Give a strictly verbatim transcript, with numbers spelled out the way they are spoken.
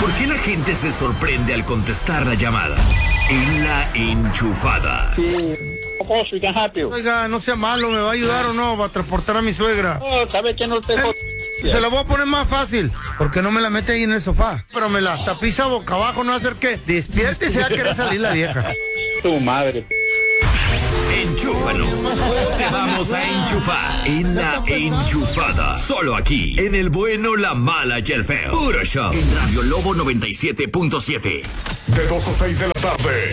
¿Por qué la gente se sorprende al contestar la llamada? En La Enchufada. Sí. We can help you. Oiga, no sea malo, ¿me va a ayudar o no? Va a transportar a mi suegra. Oh, ¿sabe que no te jod... Se la voy a poner más fácil, porque no me la mete ahí en el sofá. Pero me la tapiza boca abajo, no va a hacer que despierte y se va a querer salir la vieja. Tu madre. Enchúfanos. Te vamos a enchufar en La Enchufada. Solo aquí, en el bueno, la mala y el feo. Puro show. En Radio Lobo noventa y siete punto siete. De dos a seis de la tarde.